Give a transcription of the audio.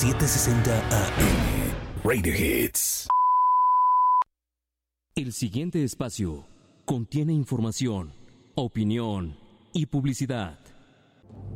760 AM. Radio Hits. El siguiente espacio contiene información, opinión y publicidad.